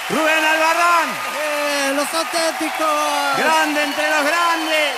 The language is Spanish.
Rubén Albarrán, Los auténticos. grande entre los grandes.